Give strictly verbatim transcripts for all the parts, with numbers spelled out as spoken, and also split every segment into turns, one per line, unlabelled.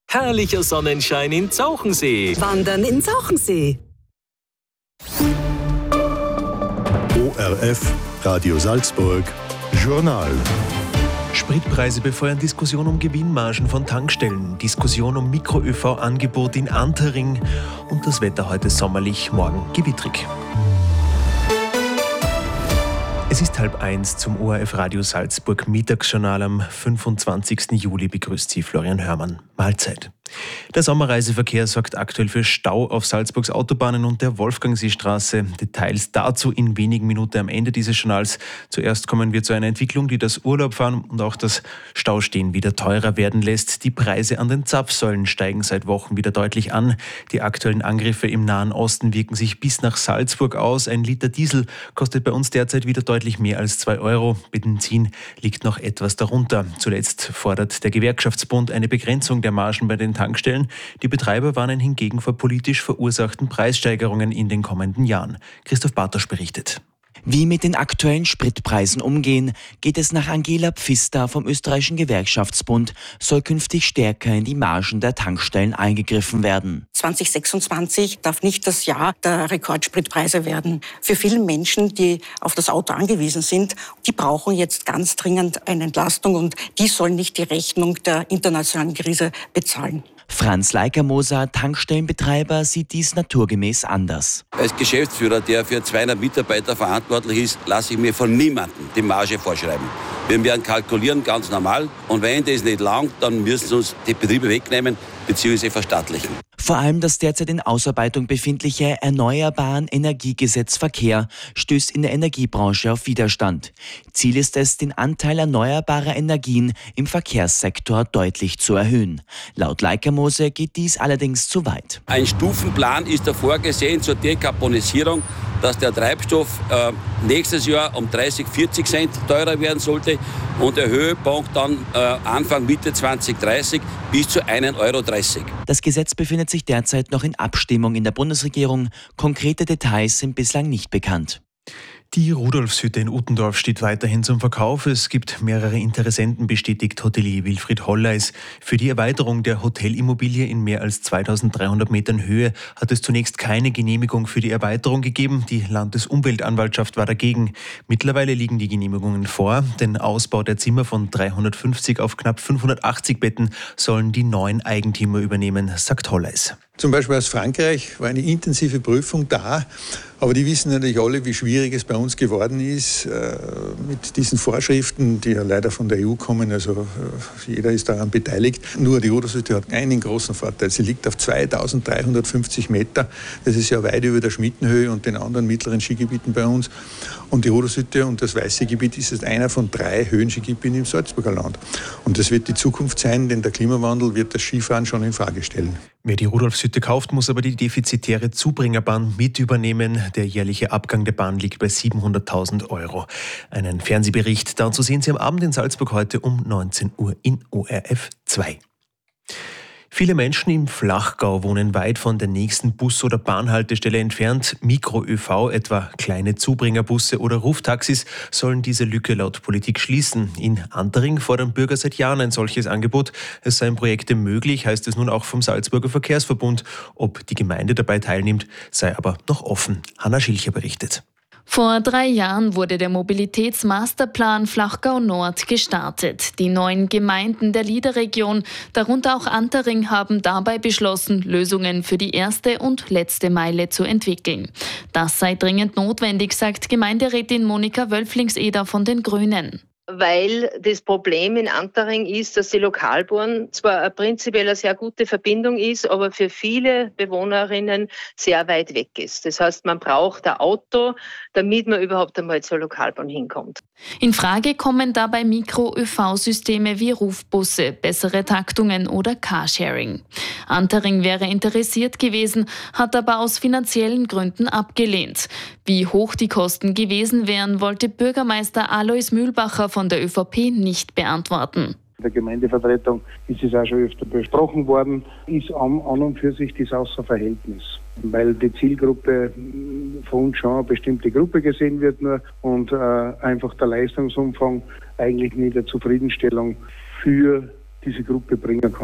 Herrlicher Sonnenschein in Zauchensee.
Wandern in Zauchensee.
O R F, Radio Salzburg, Journal.
Spritpreise befeuern Diskussion um Gewinnmargen von Tankstellen, Diskussion um Mikro-ÖV-Angebot in Antering und das Wetter heute sommerlich, morgen gewittrig. Es ist halb eins zum O R F Radio Salzburg Mittagsjournal am fünfundzwanzigsten Juli. Begrüßt Sie Florian Hörmann. Mahlzeit. Der Sommerreiseverkehr sorgt aktuell für Stau auf Salzburgs Autobahnen und der Wolfgangseestraße. Details dazu in wenigen Minuten am Ende dieses Journals. Zuerst kommen wir zu einer Entwicklung, die das Urlaubfahren und auch das Staustehen wieder teurer werden lässt. Die Preise an den Zapfsäulen steigen seit Wochen wieder deutlich an. Die aktuellen Angriffe im Nahen Osten wirken sich bis nach Salzburg aus. Ein Liter Diesel kostet bei uns derzeit wieder deutlich mehr als zwei Euro. Benzin liegt noch etwas darunter. Zuletzt fordert der Gewerkschaftsbund eine Begrenzung der Margen bei den Tankstellen. Die Betreiber warnen hingegen vor politisch verursachten Preissteigerungen in den kommenden Jahren. Christoph Bartosch berichtet.
Wie mit den aktuellen Spritpreisen umgehen, geht es nach Angela Pfister vom österreichischen Gewerkschaftsbund, soll künftig stärker in die Margen der Tankstellen eingegriffen werden.
zwanzig sechsundzwanzig darf nicht das Jahr der Rekordspritpreise werden. Für viele Menschen, die auf das Auto angewiesen sind, die brauchen jetzt ganz dringend eine Entlastung und die sollen nicht die Rechnung der internationalen Krise bezahlen.
Franz Leikermoser, Tankstellenbetreiber, sieht dies naturgemäß anders.
Als Geschäftsführer, der für zweihundert Mitarbeiter verantwortlich ist, lasse ich mir von niemandem die Marge vorschreiben. Wir werden kalkulieren, ganz normal. Und wenn das nicht langt, dann müssen sie uns die Betriebe wegnehmen bzw. verstaatlichen.
Vor allem das derzeit in Ausarbeitung befindliche Erneuerbaren Energiegesetz Verkehr stößt in der Energiebranche auf Widerstand. Ziel ist es, den Anteil erneuerbarer Energien im Verkehrssektor deutlich zu erhöhen. Laut Leikermose geht dies allerdings zu weit.
Ein Stufenplan ist da vorgesehen zur Dekarbonisierung, dass der Treibstoff äh, nächstes Jahr um dreißig, vierzig Cent teurer werden sollte und der Höhepunkt dann äh, Anfang Mitte zwanzig dreißig bis zu ein Euro dreißig.
Das Gesetz befindet sich derzeit noch in Abstimmung in der Bundesregierung. Konkrete Details sind bislang nicht bekannt.
Die Rudolfshütte in Uttendorf steht weiterhin zum Verkauf. Es gibt mehrere Interessenten, bestätigt Hotelier Wilfried Holleis. Für die Erweiterung der Hotelimmobilie in mehr als zweitausenddreihundert Metern Höhe hat es zunächst keine Genehmigung für die Erweiterung gegeben. Die Landesumweltanwaltschaft war dagegen. Mittlerweile liegen die Genehmigungen vor. Den Ausbau der Zimmer von dreihundertfünfzig auf knapp fünfhundertachtzig Betten sollen die neuen Eigentümer übernehmen, sagt Holleis.
Zum Beispiel aus Frankreich war eine intensive Prüfung da, aber die wissen natürlich alle, wie schwierig es bei uns geworden ist äh, mit diesen Vorschriften, die ja leider von der E U kommen, also äh, jeder ist daran beteiligt. Nur die Rudolfshütte hat einen großen Vorteil, sie liegt auf zweitausenddreihundertfünfzig Meter, das ist ja weit über der Schmittenhöhe und den anderen mittleren Skigebieten bei uns. Und die Rudolfshütte und das Weiße Gebiet ist jetzt einer von drei Höhenskigebieten im Salzburger Land. Und das wird die Zukunft sein, denn der Klimawandel wird das Skifahren schon in Frage stellen.
Wer die Rudolfshütte kauft, muss aber die defizitäre Zubringerbahn mit übernehmen. Der jährliche Abgang der Bahn liegt bei siebenhunderttausend Euro. Einen Fernsehbericht dazu sehen Sie am Abend in Salzburg heute um neunzehn Uhr in O R F zwei. Viele Menschen im Flachgau wohnen weit von der nächsten Bus- oder Bahnhaltestelle entfernt. Mikro-ÖV, etwa kleine Zubringerbusse oder Ruftaxis, sollen diese Lücke laut Politik schließen. In Antering fordern Bürger seit Jahren ein solches Angebot. Es seien Projekte möglich, heißt es nun auch vom Salzburger Verkehrsverbund. Ob die Gemeinde dabei teilnimmt, sei aber noch offen. Hanna Schilcher berichtet.
Vor drei Jahren wurde der Mobilitätsmasterplan Flachgau Nord gestartet. Die neuen Gemeinden der Liederregion, darunter auch Antering, haben dabei beschlossen, Lösungen für die erste und letzte Meile zu entwickeln. Das sei dringend notwendig, sagt Gemeinderätin Monika Wölflingseder von den Grünen.
Weil das Problem in Antering ist, dass die Lokalbahn zwar prinzipiell eine sehr gute Verbindung ist, aber für viele Bewohnerinnen sehr weit weg ist. Das heißt, man braucht ein Auto, damit man überhaupt einmal zur Lokalbahn hinkommt.
In Frage kommen dabei Mikro-ÖV-Systeme wie Rufbusse, bessere Taktungen oder Carsharing. Antering wäre interessiert gewesen, hat aber aus finanziellen Gründen abgelehnt. Wie hoch die Kosten gewesen wären, wollte Bürgermeister Alois Mühlbacher von der ÖVP nicht beantworten.
In der Gemeindevertretung ist es auch schon öfter besprochen worden, ist an, an und für sich das außer Verhältnis. Weil die Zielgruppe von uns schon eine bestimmte Gruppe gesehen wird nur und äh, einfach der Leistungsumfang eigentlich nicht eine Zufriedenstellung für diese Gruppe bringen kann.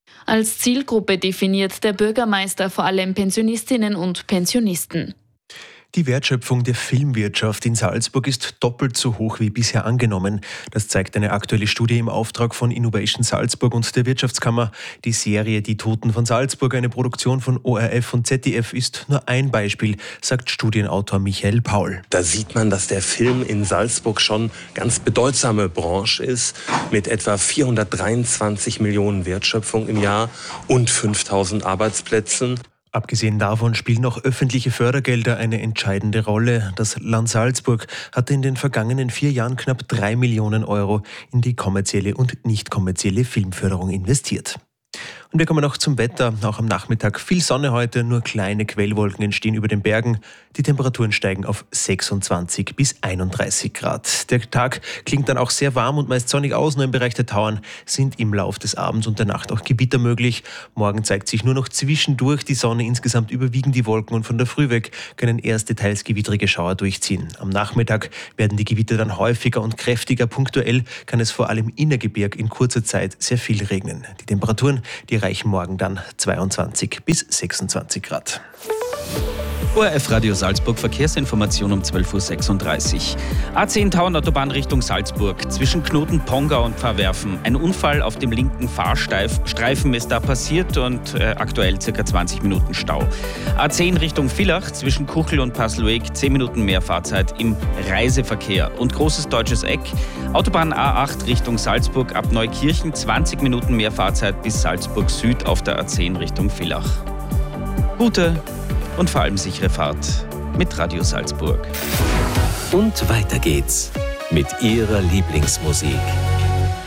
Als Zielgruppe definiert der Bürgermeister vor allem Pensionistinnen und Pensionisten.
Die Wertschöpfung der Filmwirtschaft in Salzburg ist doppelt so hoch wie bisher angenommen. Das zeigt eine aktuelle Studie im Auftrag von Innovation Salzburg und der Wirtschaftskammer. Die Serie Die Toten von Salzburg, eine Produktion von O R F und Z D F, ist nur ein Beispiel, sagt Studienautor Michael Paul.
Da sieht man, dass der Film in Salzburg schon ganz bedeutsame Branche ist, mit etwa vierhundertdreiundzwanzig Millionen Wertschöpfung im Jahr und fünftausend Arbeitsplätzen.
Abgesehen davon spielen auch öffentliche Fördergelder eine entscheidende Rolle. Das Land Salzburg hatte in den vergangenen vier Jahren knapp drei Millionen Euro in die kommerzielle und nicht kommerzielle Filmförderung investiert. Und wir kommen noch zum Wetter. Auch am Nachmittag viel Sonne heute, nur kleine Quellwolken entstehen über den Bergen. Die Temperaturen steigen auf sechsundzwanzig bis einunddreißig Grad. Der Tag klingt dann auch sehr warm und meist sonnig aus. Nur im Bereich der Tauern sind im Lauf des Abends und der Nacht auch Gewitter möglich. Morgen zeigt sich nur noch zwischendurch die Sonne. Insgesamt überwiegen die Wolken und von der Früh weg können erste teils gewittrige Schauer durchziehen. Am Nachmittag werden die Gewitter dann häufiger und kräftiger. Punktuell kann es vor allem im Innergebirg in kurzer Zeit sehr viel regnen. Die Temperaturen, die erreichen morgen dann zweiundzwanzig bis sechsundzwanzig Grad.
O R F Radio Salzburg, Verkehrsinformation um zwölf Uhr sechsunddreißig. A zehn Tauernautobahn Richtung Salzburg. Zwischen Knoten Pongau und Pfarrwerfen. Ein Unfall auf dem linken Fahrstreifen ist da passiert und äh, aktuell ca. zwanzig Minuten Stau. A zehn Richtung Villach. Zwischen Kuchel und Paslueg zehn Minuten mehr Fahrzeit im Reiseverkehr. Und Großes Deutsches Eck. Autobahn A acht Richtung Salzburg ab Neukirchen. zwanzig Minuten mehr Fahrzeit bis Salzburg Süd auf der A zehn Richtung Villach. Gute und vor allem sichere Fahrt mit Radio Salzburg.
Und weiter geht's mit Ihrer Lieblingsmusik.